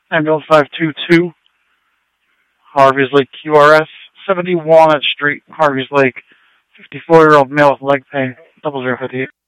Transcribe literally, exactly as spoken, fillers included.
Ambulance five two two, Harvey's Lake Q R S, seventy Walnut Street, Harvey's Lake, fifty-four-year-old male with leg pain, double zero fifty-eight.